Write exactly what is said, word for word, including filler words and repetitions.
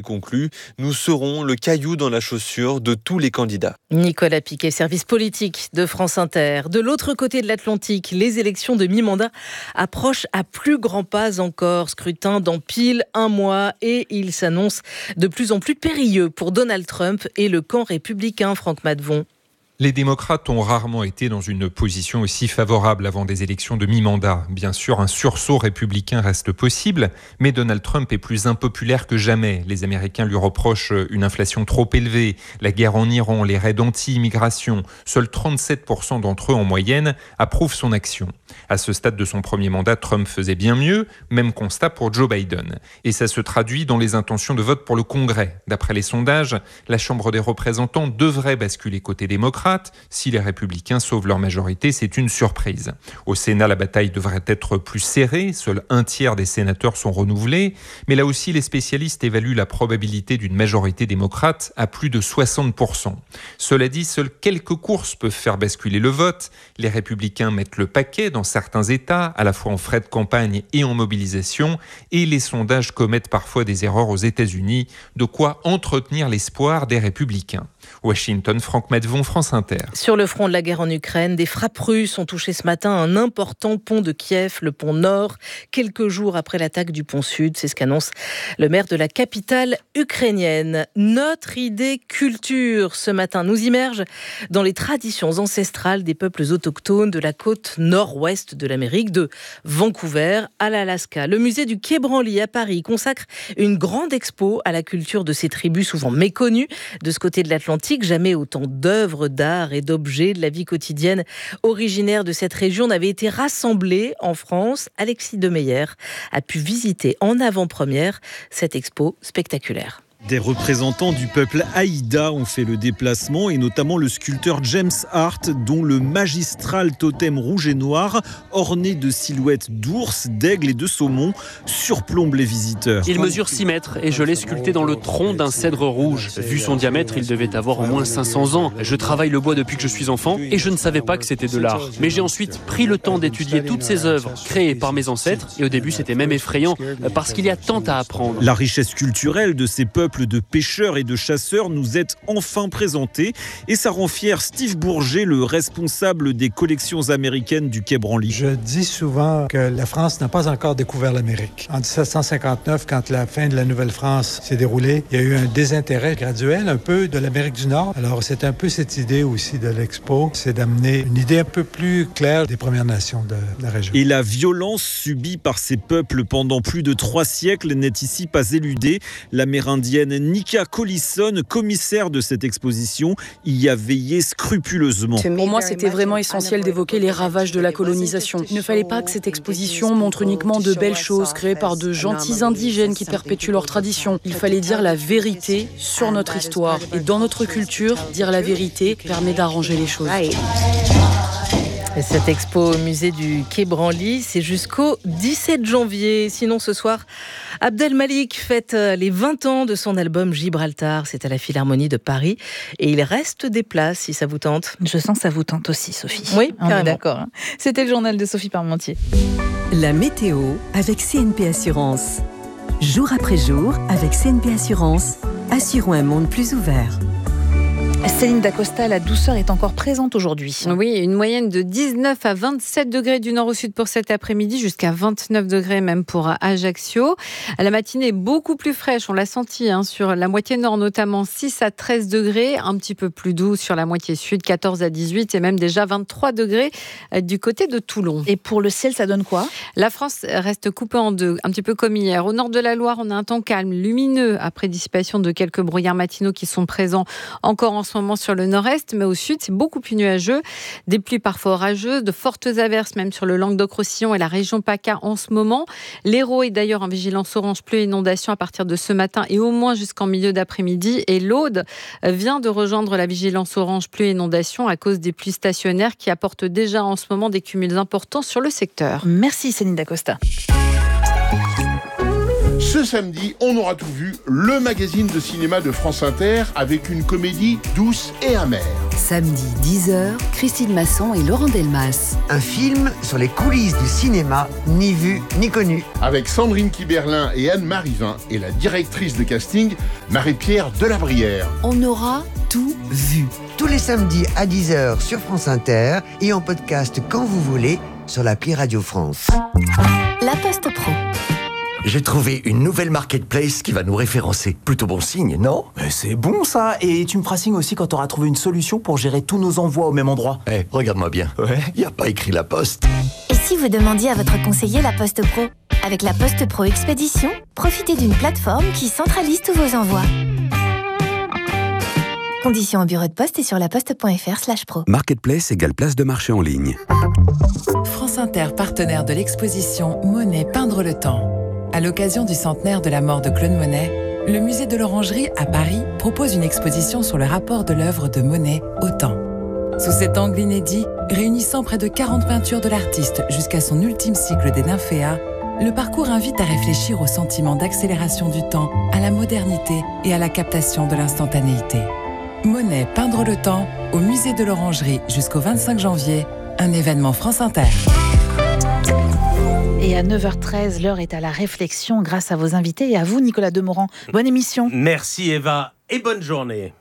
conclut « Nous serons le caillou dans la chaussure de tous les candidats ». Nicolas Piquet, service politique de France Inter. De l'autre côté de l'Atlantique, les élections de mi-mandat approchent à plus grands pas encore. Scrutin dans pile un mois et il s'annonce de plus en plus périlleux pour Donald Trump et le camp républicain. Franck Madvon. Les démocrates ont rarement été dans une position aussi favorable avant des élections de mi-mandat. Bien sûr, un sursaut républicain reste possible, mais Donald Trump est plus impopulaire que jamais. Les Américains lui reprochent une inflation trop élevée, la guerre en Iran, les raids anti-immigration. Seuls trente-sept pour cent d'entre eux, en moyenne, approuvent son action. À ce stade de son premier mandat, Trump faisait bien mieux, même constat pour Joe Biden. Et ça se traduit dans les intentions de vote pour le Congrès. D'après les sondages, la Chambre des représentants devrait basculer côté démocrate. Si les républicains sauvent leur majorité, c'est une surprise. Au Sénat, la bataille devrait être plus serrée. Seul un tiers des sénateurs sont renouvelés. Mais là aussi, les spécialistes évaluent la probabilité d'une majorité démocrate à plus de soixante pour cent. Cela dit, seules quelques courses peuvent faire basculer le vote. Les républicains mettent le paquet dans certains États, à la fois en frais de campagne et en mobilisation. Et les sondages commettent parfois des erreurs aux États-Unis. De quoi entretenir l'espoir des républicains. Washington, Franck Madvon, France Inter. Sur le front de la guerre en Ukraine, des frappes russes ont touché ce matin un important pont de Kiev, le pont Nord, quelques jours après l'attaque du pont Sud. C'est ce qu'annonce le maire de la capitale ukrainienne. Notre idée culture ce matin nous immerge dans les traditions ancestrales des peuples autochtones de la côte nord-ouest de l'Amérique, de Vancouver à l'Alaska. Le musée du Quai Branly à Paris consacre une grande expo à la culture de ces tribus souvent méconnues. De ce côté de l'Atlantique, jamais autant d'œuvres d'art et d'objets de la vie quotidienne originaires de cette région n'avaient été rassemblés en France. Alexis Demeyer a pu visiter en avant-première cette expo spectaculaire. Des représentants du peuple Haïda ont fait le déplacement et notamment le sculpteur James Hart dont le magistral totem rouge et noir orné de silhouettes d'ours, d'aigles et de saumon surplombe les visiteurs. Il mesure six mètres et je l'ai sculpté dans le tronc d'un cèdre rouge. Vu son diamètre, il devait avoir au moins cinq cents ans. Je travaille le bois depuis que je suis enfant et je ne savais pas que c'était de l'art. Mais j'ai ensuite pris le temps d'étudier toutes ces œuvres créées par mes ancêtres et au début c'était même effrayant parce qu'il y a tant à apprendre. La richesse culturelle de ces peuples de pêcheurs et de chasseurs nous est enfin présentée et ça rend fier Steve Bourget, le responsable des collections américaines du Quai Branly. Je dis souvent que la France n'a pas encore découvert l'Amérique. En dix-sept cent cinquante-neuf, quand la fin de la Nouvelle-France s'est déroulée, il y a eu un désintérêt graduel un peu de l'Amérique du Nord. Alors c'est un peu cette idée aussi de l'expo, c'est d'amener une idée un peu plus claire des Premières Nations de la région. Et la violence subie par ces peuples pendant plus de trois siècles n'est ici pas éludée. L'amérindienne Nika Collison, commissaire de cette exposition, y a veillé scrupuleusement. Pour moi, c'était vraiment essentiel d'évoquer les ravages de la colonisation. Il ne fallait pas que cette exposition montre uniquement de belles choses créées par de gentils indigènes qui perpétuent leurs traditions. Il fallait dire la vérité sur notre histoire. Et dans notre culture, dire la vérité permet d'arranger les choses. Et cette expo au musée du Quai Branly, c'est jusqu'au dix-sept janvier. Sinon, ce soir, Abdel Malik fête les vingt ans de son album Gibraltar. C'est à la Philharmonie de Paris. Et il reste des places, si ça vous tente. Je sens que ça vous tente aussi, Sophie. Oui, on est d'accord. C'était le journal de Sophie Parmentier. La météo avec C N P Assurance. Jour après jour, avec C N P Assurance, assurons un monde plus ouvert. Céline Dacosta, la douceur est encore présente aujourd'hui. Oui, une moyenne de dix-neuf à vingt-sept degrés du nord au sud pour cet après-midi, jusqu'à vingt-neuf degrés même pour Ajaccio. La matinée est beaucoup plus fraîche, on l'a senti hein, sur la moitié nord, notamment six à treize degrés, un petit peu plus doux sur la moitié sud, quatorze à dix-huit et même déjà vingt-trois degrés du côté de Toulon. Et pour le ciel, ça donne quoi ? La France reste coupée en deux, un petit peu comme hier. Au nord de la Loire, on a un temps calme, lumineux, après dissipation de quelques brouillards matinaux qui sont présents encore en ce moment sur le nord-est, mais au sud, c'est beaucoup plus nuageux. Des pluies parfois orageuses, de fortes averses même sur le Languedoc-Roussillon et la région PACA en ce moment. L'Hérault est d'ailleurs en vigilance orange pluie et inondation à partir de ce matin et au moins jusqu'en milieu d'après-midi. Et l'Aude vient de rejoindre la vigilance orange pluie et inondation à cause des pluies stationnaires qui apportent déjà en ce moment des cumuls importants sur le secteur. Merci Céline Dacosta. Ce samedi, on aura tout vu, le magazine de cinéma de France Inter avec une comédie douce et amère. Samedi dix heures, Christine Masson et Laurent Delmas. Un film sur les coulisses du cinéma, ni vu ni connu. Avec Sandrine Kiberlin et Anne-Marie Vin et la directrice de casting, Marie-Pierre Delabrière. On aura tout vu. Tous les samedis à dix heures sur France Inter et en podcast quand vous voulez sur l'appli Radio France. La Poste Pro. J'ai trouvé une nouvelle marketplace qui va nous référencer. Plutôt bon signe, non ? Mais c'est bon ça. Et tu me feras signe aussi quand tu auras trouvé une solution pour gérer tous nos envois au même endroit. Eh, hey, regarde-moi bien. Ouais. Y a pas écrit La Poste. Et si vous demandiez à votre conseiller La Poste Pro ? Avec La Poste Pro Expédition, profitez d'une plateforme qui centralise tous vos envois. Conditions au bureau de poste et sur laposte.fr slash pro. Marketplace égale place de marché en ligne. France Inter, partenaire de l'exposition Monet Peindre le temps. À l'occasion du centenaire de la mort de Claude Monet, le musée de l'Orangerie à Paris propose une exposition sur le rapport de l'œuvre de Monet au temps. Sous cet angle inédit, réunissant près de quarante peintures de l'artiste jusqu'à son ultime cycle des Nymphéas, le parcours invite à réfléchir au sentiment d'accélération du temps, à la modernité et à la captation de l'instantanéité. Monet Peindre le temps au musée de l'Orangerie jusqu'au vingt-cinq janvier, un événement France Inter. Et à neuf heures treize, l'heure est à la réflexion grâce à vos invités et à vous, Nicolas Demorand. Bonne émission. Merci Eva et bonne journée.